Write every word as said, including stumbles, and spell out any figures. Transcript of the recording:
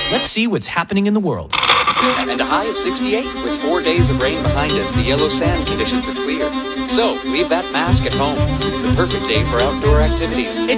Let's see what's happening in the world. And a high of sixty-eight. With four days of rain behind us, the yellow sand conditions are clear. So, leave that mask at home. It's the perfect day for outdoor activities. It